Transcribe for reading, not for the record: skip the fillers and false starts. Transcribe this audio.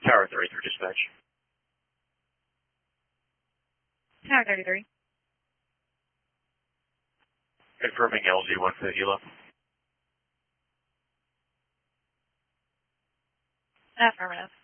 Tower 33 dispatch. Tower 33. Confirming LZ1 for the helo. Affirmative.